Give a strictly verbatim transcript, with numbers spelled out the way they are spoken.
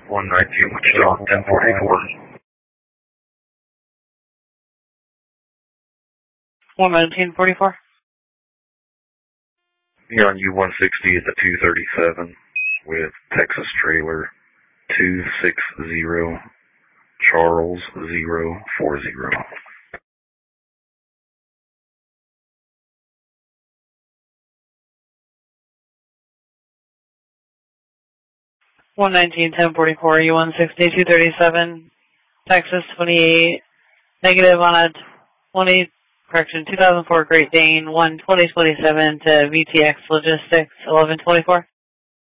one nineteen, Wichita, ten forty-four. one nineteen forty-four. You're on U one sixty at the two thirty-seven with Texas trailer two six zero Charles zero four zero. one nineteen ten forty-four, U one sixty, two thirty-seven, Texas twenty-eight, negative on a twenty, correction, two thousand four Great Dane, one twenty twenty-seven to V T X Logistics, eleven twenty-four.